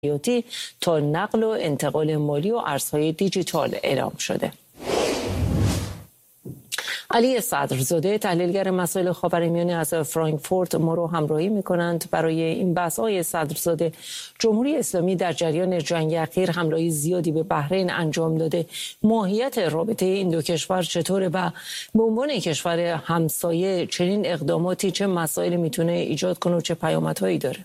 تا نقل و انتقال مالی و ارزهای دیجیتال اعلام شده. علی صدرزاده تحلیلگر مسائل خاورمیانه از فرانکفورت ما رو همراهی می‌کنند. برای این بحث‌های صدرزاده، جمهوری اسلامی در جریان جنگ اخیر حمله‌های زیادی به بحرین انجام داده. ماهیت رابطه این دو کشور چطوره و به عنوان کشور همسایه چنین اقداماتی چه مسائلی میتونه ایجاد کنه و چه پیامدهایی داره؟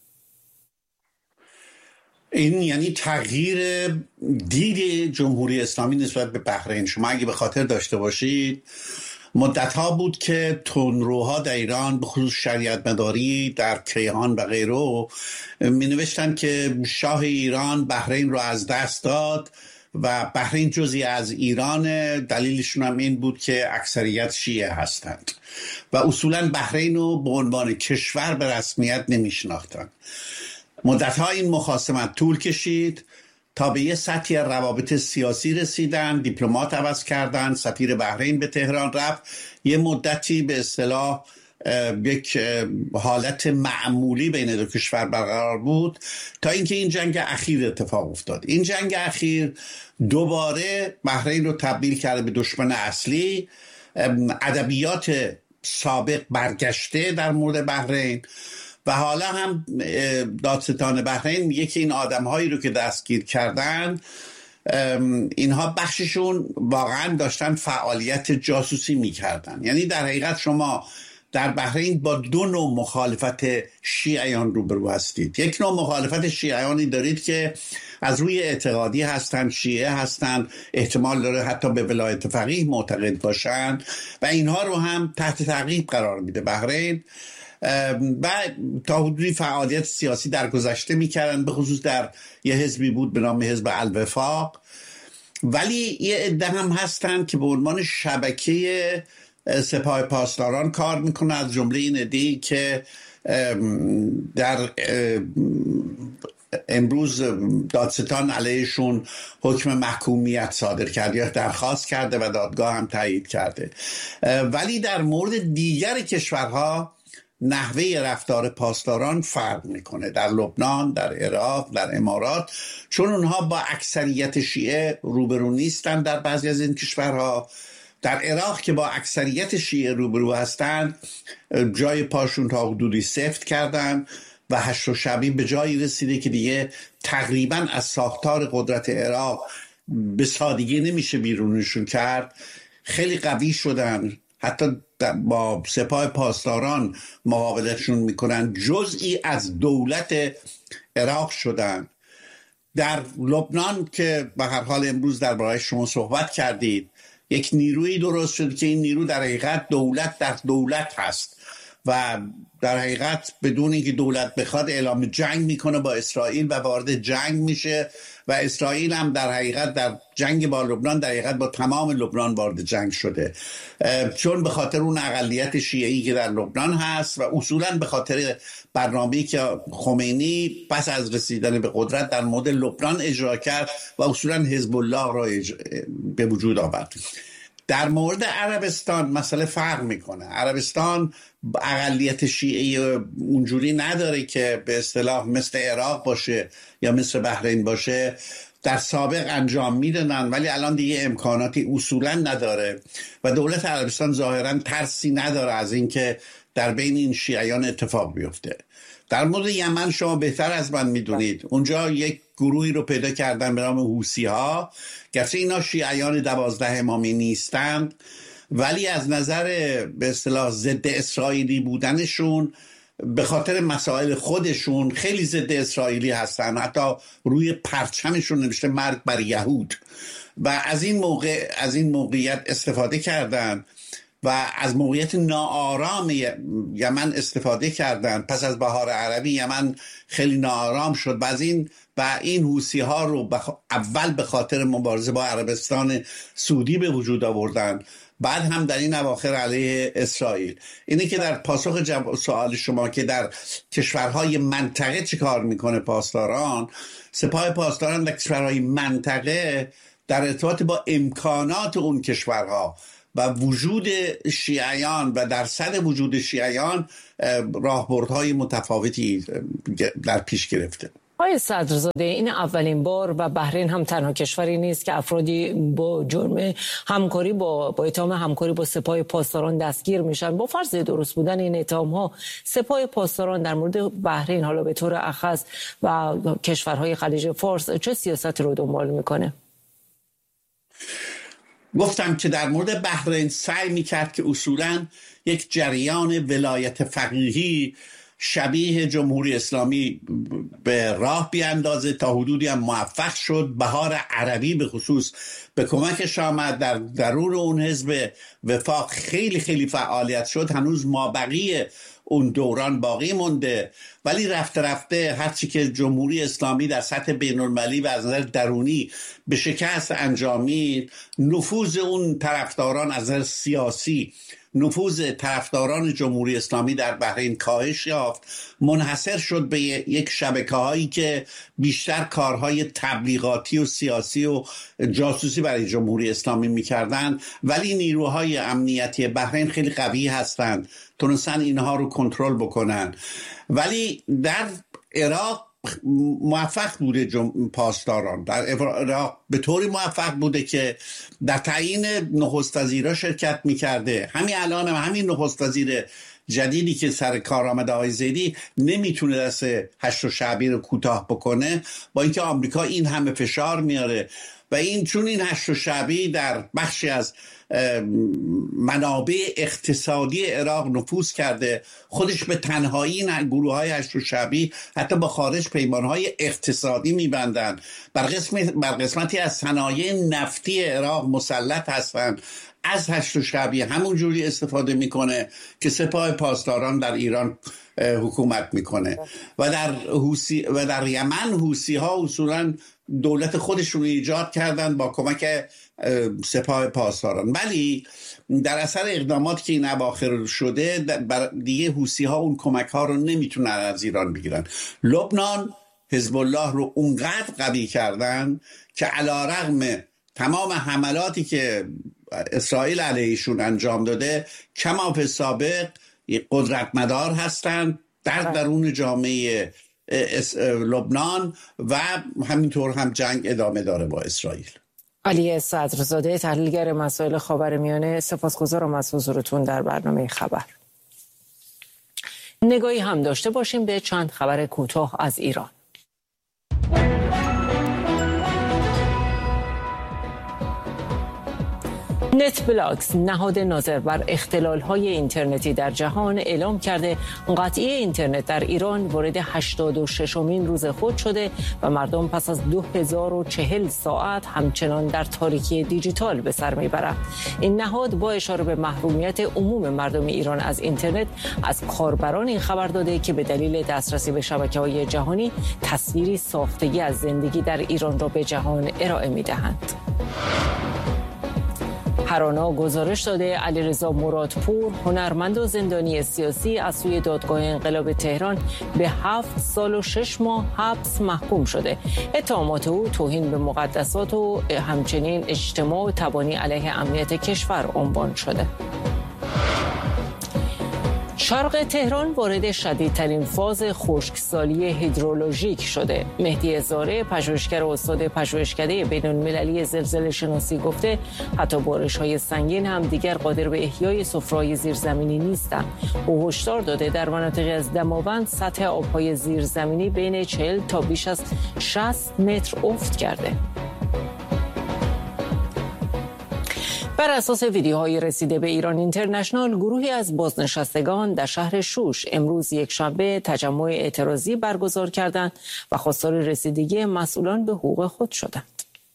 این یعنی تغییر دید جمهوری اسلامی نسبت به بحرین. شما اگه به خاطر داشته باشید مدت‌ها بود که تندروها در ایران به خصوص شریعت مداری در کیهان و غیره می نوشتن که شاه ایران بحرین رو از دست داد و بحرین جزئی از ایران. دلیلشون هم این بود که اکثریت شیعه هستند و اصولا بحرین رو به عنوان کشور به رسمیت نمی شناختن. مدت‌ها این مخاصمت طول کشید تا به یه سطح روابط سیاسی رسیدن، دیپلمات عوض کردن، سفیر بحرین به تهران رفت، یه مدتی به اصطلاح یک حالت معمولی بین دو کشور برقرار بود تا اینکه این جنگ اخیر اتفاق افتاد. این جنگ اخیر دوباره بحرین رو تبدیل کرده به دشمن اصلی. ادبیات سابق برگشته در مورد بحرین و حالا هم دادستان بحرین میگه که این آدم‌هایی رو که دستگیر کردن اینها بخششون واقعا داشتن فعالیت جاسوسی میکردن. یعنی در حقیقت شما در بحرین با دو نوع مخالفت شیعیان روبرو هستید. یک نوع مخالفت شیعیانی دارید که از روی اعتقادی هستن، شیعه هستن، احتمال داره حتی به ولایت فقیه معتقد باشن و اینها رو هم تحت تعقیب قرار میده بحرین و تا حدودی فعالیت سیاسی در گذشته میکردن، به خصوص در یه حزبی بود به نام حزب الوفاق. ولی یه عده هم هستن که به عنوان شبکه سپاه پاسداران کار میکنن، از جمله این عده‌ای که در امروز دادستان علیهشون حکم محکومیت صادر کرد یا درخواست کرده و دادگاه هم تایید کرده. ولی در مورد دیگر کشورها نحوه رفتار پاسداران فرق میکنه. در لبنان، در عراق، در امارات، چون اونها با اکثریت شیعه روبرو نیستن در بعضی از این کشورها. در عراق که با اکثریت شیعه روبرو هستند جای پاشون تا حدودی سفت کردن و هشت و شبی به جایی رسیده که دیگه تقریبا از ساختار قدرت عراق به سادگی نمیشه بیرونشون کرد. خیلی قوی شدن، حتی با سپاه پاسداران مقابلتشون میکنن، جزئی از دولت عراق شدن. در لبنان که به هر حال امروز درباره شما صحبت کردید، یک نیروی درست شد که این نیرو در حقیقت دولت در دولت هست و در حقیقت بدون اینکه دولت بخواد اعلام جنگ میکنه با اسرائیل و وارد جنگ میشه و اسرائیل هم در حقیقت در جنگ با لبنان در حقیقت با تمام لبنان وارد جنگ شده، چون به خاطر اون اقلیت شیعی که در لبنان هست و اصولا به خاطر برنامه‌ای که خمینی پس از رسیدن به قدرت در مورد لبنان اجرا کرد و اصولا حزب الله را به وجود آورد. در مورد عربستان مسئله فرق میکنه. عربستان اقلیت شیعی اونجوری نداره که به اصطلاح مثل عراق باشه یا مثل بحرین باشه. در سابق انجام میدادن ولی الان دیگه امکاناتی اصولا نداره و دولت عربستان ظاهرا ترسی نداره از اینکه در بین این شیعیان اتفاق بیفته. در مورد یمن شما بهتر از من میدونید، اونجا یک گروهی رو پیدا کردن به نام حوثی ها، گرچه اینا شیعیان 12 امامی نیستند ولی از نظر به اصطلاح ضد اسرائیلی بودنشون به خاطر مسائل خودشون خیلی ضد اسرائیلی هستن. حتی روی پرچمشون نوشته مرگ بر یهود و از این موقعیت استفاده کردن و از موقعیت ناآرام یمن استفاده کردن. پس از بهار عربی یمن خیلی ناآرام شد و این حوثی ها رو اول به خاطر مبارزه با عربستان سعودی به وجود آوردن، بعد هم در این اواخر علیه اسرائیل. اینه که در پاسخ سوال شما که در کشورهای منطقه چه کار میکنه پاسداران، سپاه پاسداران در کشورهای منطقه در ارتباط با امکانات اون کشورها و وجود شیعیان و درصد وجود شیعیان راهبردهای متفاوتی در پیش گرفته. آقای صدرزاده، این اولین بار و بحرین هم تنها کشوری نیست که افرادی با جرم همکاری با اتهام همکاری با سپاه پاسداران دستگیر میشن. با فرض درست بودن این اتهام‌ها، سپاه پاسداران در مورد بحرین حالا به طور اخص و کشورهای خلیج فارس چه سیاستی رو دنبال میکنه؟ گفتم که در مورد بحرین سعی میکرد که اصولاً یک جریان ولایت فقیهی شبیه جمهوری اسلامی به راه بیاندازه. تا حدودی هم موفق شد. بهار عربی به خصوص به کمکش آمد. در درون اون حزب وفاق خیلی خیلی فعالیت شد. هنوز مابقی اون دوران باقی مونده، ولی رفته رفته هرچی که جمهوری اسلامی در سطح بین المللی و از نظر درونی به شکست انجامید، نفوذ اون طرفداران از نظر سیاسی، نفوذ طرفداران جمهوری اسلامی در بحرین کاهش یافت. منحصر شد به یک شبکه‌هایی که بیشتر کارهای تبلیغاتی و سیاسی و جاسوسی برای جمهوری اسلامی می‌کردند، ولی نیروهای امنیتی بحرین خیلی قوی هستند، تونستن اینها رو کنترل بکنن. ولی در عراق موفق بوده پاسداران، در عراق به طوری موفق بوده که در تعیین نخست وزیرا شرکت میکرده. همین الان همین نخست وزیر جدیدی که سر کار آمده آقای زیدی نمیتونه دست هشت شعبی رو کوتاه بکنه، با اینکه آمریکا این همه فشار میاره و چون این هشت شعبی در بخشی از منابع اقتصادی عراق نفوذ کرده، خودش به تنهایی این گروه های هشت شعبی حتی با خارج پیمان های اقتصادی میبندن، بر قسمتی از صنایع نفتی عراق مسلط هستند. از هشت شعبی همون جوری استفاده میکنه که سپاه پاسداران در ایران حکومت میکنه و در یمن حوثی ها اصولا دولت خودشون رو ایجاد کردن با کمک سپاه پاسداران، ولی در اثر اقداماتی که این اواخر شده دیگه حوثی ها اون کمک ها رو نمیتونن از ایران بگیرن. لبنان حزب الله رو اونقدر قوی کردن که علیرغم تمام حملاتی که اسرائیل علیهشون انجام داده، کما فی سابق قدرتمدار هستند در درون جامعه لبنان و همینطور هم جنگ ادامه داره با اسرائیل. علی صدرزاده، تحلیلگر مسائل خاورمیانه، سپاسگزارم از حضورتون در برنامه خبر. نگاهی هم داشته باشیم به چند خبر کوتاه از ایران. نت بلاکس، نهاد ناظر بر اختلال‌های اینترنتی در جهان، اعلام کرده قطعی اینترنت در ایران وارد 86مین روز خود شده و مردم پس از 2040 ساعت همچنان در تاریکی دیجیتال به سر میبرند. این نهاد با اشاره به محرومیت عموم مردم ایران از اینترنت از کاربران این خبر داده که به دلیل دسترسی به شبکه‌های جهانی تصویری ساختگی از زندگی در ایران را به جهان ارائه می‌دهند. هرانا گزارش داده علیرضا مرادپور، هنرمند و زندانی سیاسی، از سوی دادگاه انقلاب تهران به 7 سال و 6 ماه حبس محکوم شده. اتهامات او توهین به مقدسات و همچنین اجتماع و تبانی علیه امنیت کشور عنوان شده. شرق تهران وارد شدیدترین فاز خشکسالی هیدرولوژیک شده. مهدی زاره، پژوهشگر و استاد پژوهشکده بین‌المللی زلزله شناسی، گفته حتی بارش‌های سنگین هم دیگر قادر به احیای سفره‌های زیرزمینی نیستند. او هشدار داده در مناطقی از دماوند سطح آب‌های زیرزمینی بین 40 تا بیش از 60 متر افت کرده. بر اساس ویدیوهای رسیده به ایران اینترنشنال، گروهی از بازنشستگان در شهر شوش امروز یکشنبه تجمع اعتراضی برگزار کردند و خواستار رسیدگی مسئولان به حقوق خود شدند.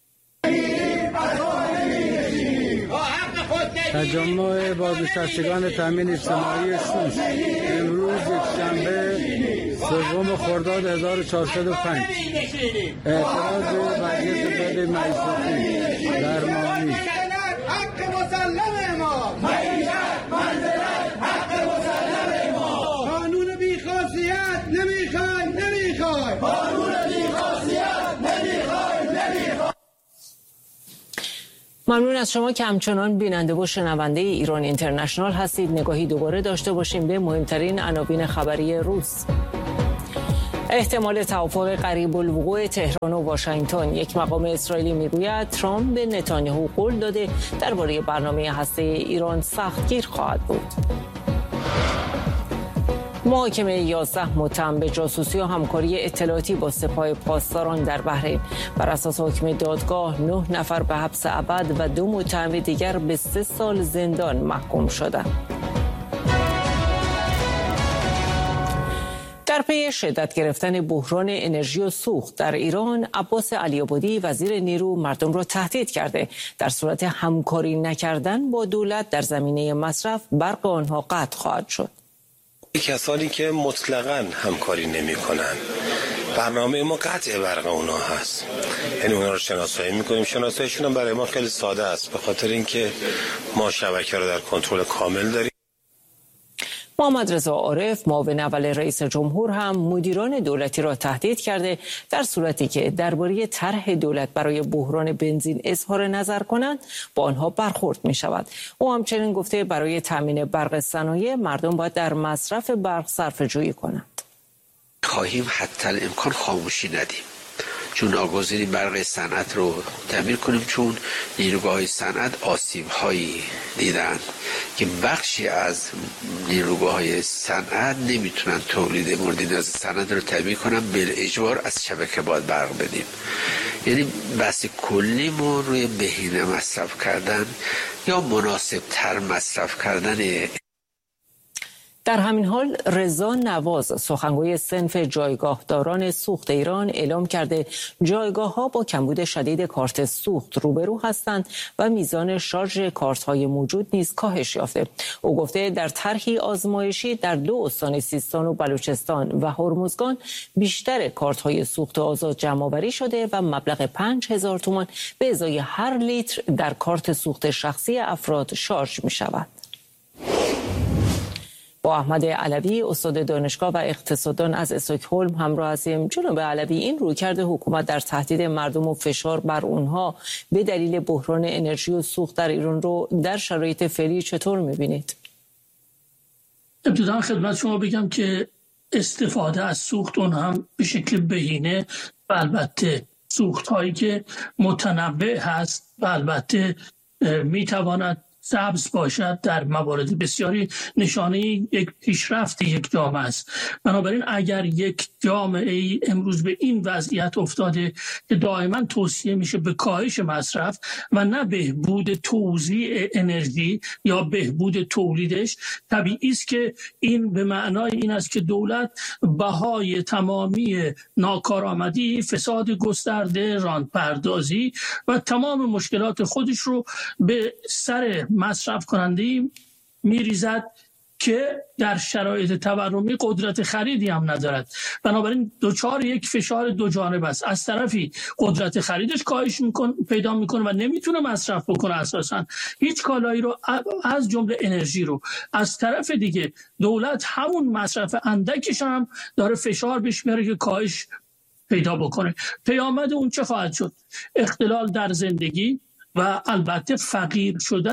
تجمع بازنشستگان تامین اجتماعی شوش امروز یکشنبه 3 خرداد 1405 اعتراض مجلس بد معیشتی درمانی حق مسلم ما، معیشت منزلت حق مسلم ما، قانون بی‌خاصیت نمیخوای قانون بی‌خاصیت نمیخوای. ممنون از شما که همچنان بیننده و شنونده ایران اینترنشنال هستید. نگاهی دوباره داشته باشیم به مهمترین عناوین خبری روز. احتمال توافق قریب الوقوع تهران و واشنگتن. یک مقام اسرائیلی میگوید ترامپ به نتانیاهو قول داده درباره برنامه هسته ایران سختگیر خواهد بود. محاکمه 11 متهم به جاسوسی و همکاری اطلاعاتی با سپاه پاسداران در بحرین. بر اساس حکم دادگاه 9 نفر به حبس ابد و 2 متهم دیگر به 3 سال زندان محکوم شدند. در پی شدت گرفتن بحران انرژی و سوخت در ایران، عباس علی‌آبادی وزیر نیرو مردم را تهدید کرده در صورت همکاری نکردن با دولت در زمینه مصرف برق آنها قطع خواهد شد. کسانی که مطلقاً همکاری نمی‌کنند، برنامه ما قطع برق اونا هست، یعنی اونا رو شناسایی می‌کنیم. شناساییشون هم برای ما خیلی ساده است، به خاطر اینکه ما شبکه رو در کنترل کامل داریم. محمد رضا عارف معاون اول رئیس جمهور هم مدیران دولتی را تهدید کرده در صورتی که درباره طرح دولت برای بحران بنزین اظهار نظر کنند با آنها برخورد می شود. او همچنین گفته برای تامین برق صنایع مردم باید در مصرف برق صرفه‌جویی کنند. خواهیم حتی الامکان خاموشی ندیم، چون ناگزیریم برق صنعت رو تعمیر کنیم، چون نیروگاه‌های صنعت آسیب‌هایی دیدن که بخشی از نیروگاه‌های صنعت نمیتونن تولید مورد نیاز صنعت رو تعمیر کنن، بالاجبار از شبکه باید برق بدیم. یعنی بحث کلی ما روی بهینه مصرف کردن یا مناسب تر مصرف کردن. در همین حال رضا نواز سخنگوی صنف جایگاهداران سوخت ایران اعلام کرده جایگاه‌ها با کمبود شدید کارت سوخت روبرو هستند و میزان شارژ کارت‌های موجود نیز کاهش یافته. او گفته در طرحی آزمایشی در 2 استان سیستان و بلوچستان و هرمزگان بیشتر کارت‌های سوخت آزاد جمع‌آوری شده و مبلغ 5000 تومان به ازای هر لیتر در کارت سوخت شخصی افراد شارژ می‌شود. با احمد علوی استاد دانشگاه و اقتصاددان از استکهلم همراه هستیم. جناب علوی، این رویکرد حکومت در تهدید مردم و فشار بر اونها به دلیل بحران انرژی و سوخت در ایران رو در شرایط فعلی چطور می‌بینید؟ ابتدا خدمت شما بگم که استفاده از سوخت اون هم به شکل بهینه و البته سوخت هایی که متنوع هست و البته میتواند سبز باشد در موارد بسیاری نشانه یک پیشرفت یک جامعه است. بنابراین اگر یک جامعه امروز به این وضعیت افتاده که دائما توصیه میشه به کاهش مصرف و نه بهبود توزیع انرژی یا بهبود تولیدش، طبیعی است که این به معنای این است که دولت بهای تمامی ناکارآمدی، فساد گسترده، راندپردازی و تمام مشکلات خودش رو به سر مصرف کننده میریزد که در شرایط تورمی قدرت خریدی هم ندارد. بنابراین دوچار یک فشار دو جانب است. از طرفی قدرت خریدش کاهش پیدا میکنه و نمیتونه مصرف بکنه اساسا هیچ کالایی رو از جمله انرژی رو. از طرف دیگه دولت همون مصرف اندکش هم داره فشار بهش میاره که کاهش پیدا بکنه. پیامد اون چه خواهد شد؟ اختلال در زندگی و البته فقیر شدن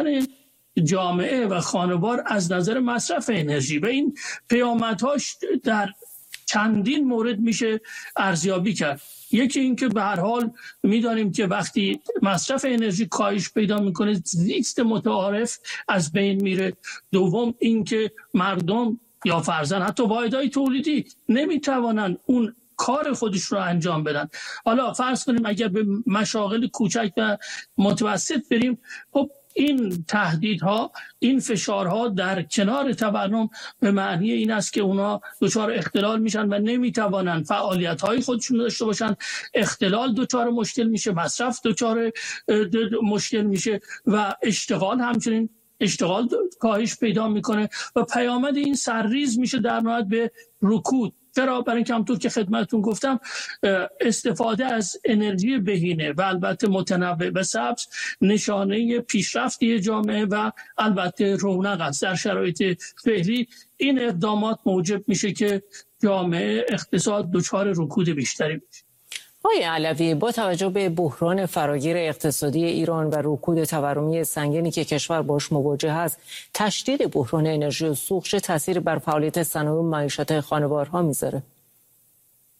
جامعه و خانوار از نظر مصرف انرژی و این پیامدهاش در چندین مورد میشه ارزیابی کرد. یکی این که به هر حال میدانیم که وقتی مصرف انرژی کاهش پیدا میکنه زیست متعارف از بین میره. دوم این که مردم یا فرضاً حتی واحدهای تولیدی نمیتوانن اون کار خودش رو انجام بدن. حالا فرض کنیم اگر به مشاغل کوچک و متوسط بریم، خب این تهدیدها، این فشارها در کنار تورم به معنی این است که اونا دچار اختلال میشن و نمیتوانن فعالیت‌های خودشون داشته باشن. اختلال دچار مشکل میشه، مصرف دچار مشکل میشه و اشتغال همچنین اشتغال کاهش پیدا میکنه و پیامد این سرریز میشه در نهایت به رکود. چرا؟ برای اینکه همونطور که خدمتتون گفتم استفاده از انرژی بهینه و البته متنوع و سبز نشانه پیشرفتی جامعه و البته رونق است. در شرایط فعلی این اقدامات موجب میشه که جامعه اقتصاد دچار رکود بیشتری بشه. آقای علوی، با توجه به بحران فراگیر اقتصادی ایران و رکود تورمی سنگینی که کشور باش مواجه است، تشدید بحران انرژی و سوخت چه تأثیری بر فعالیت صنایع و معیشت خانوارها میذاره؟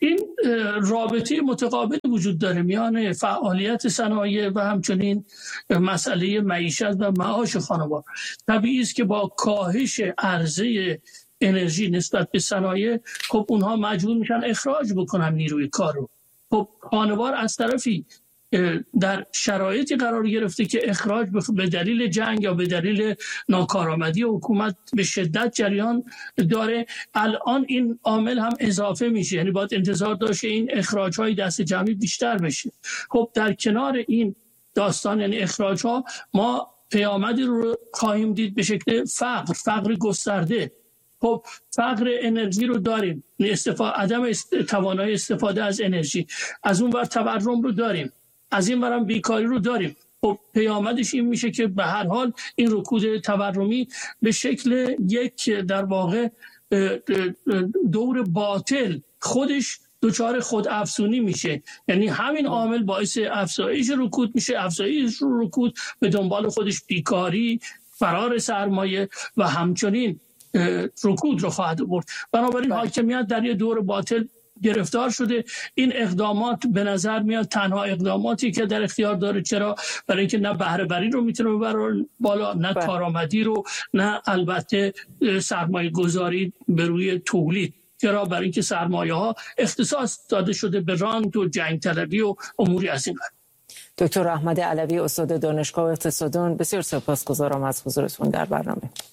این رابطه متقابل وجود داره میان فعالیت صنایع و همچنین مسئله معیشت و معاش خانوار. طبیعی است که با کاهش عرضه انرژی نسبت به صنایع خب اونها مجبور میشن اخراج بکنن نیروی کار رو. خب خانوار از طرفی در شرایطی قرار گرفته که اخراج به دلیل جنگ یا به دلیل ناکارآمدی حکومت به شدت جریان داره. الان این عامل هم اضافه میشه، یعنی باید انتظار داشت این اخراج‌های دست جمعی بیشتر بشه. خب در کنار این داستان یعنی اخراج‌ها ما پیامدی رو خواهیم دید به شکل فقر گسترده. خب فقر انرژی رو داریم، عدم توانایی استفاده از انرژی، از اون ور تورم رو داریم، از این ورم بیکاری رو داریم. خب پیامدش این میشه که به هر حال این رکود تورمی به شکل یک در واقع دور باطل خودش دچار خود افزونی میشه. یعنی همین عامل باعث افزایش رکود میشه، افزایش رکود به دنبال خودش بیکاری، فرار سرمایه و همچنین رکود رو خواهد برد. بنابراین حاکمیت در یه دور باطل گرفتار شده. این اقدامات به نظر میاد تنها اقداماتی که در اختیار داره. چرا؟ برای اینکه نه بهره وری رو میتونه ببره بالا، نه کارآمدی رو، نه البته سرمایه گذاری به روی تولید. چرا؟ برای اینکه سرمایه ها اختصاص داده شده به رانت و جنگ طلبی و اموری از این قبیل. دکتر احمد علوی، استاد دانشگاه اقتصادیون، بسیار سپاسگزارم از حضورتون در برنامه.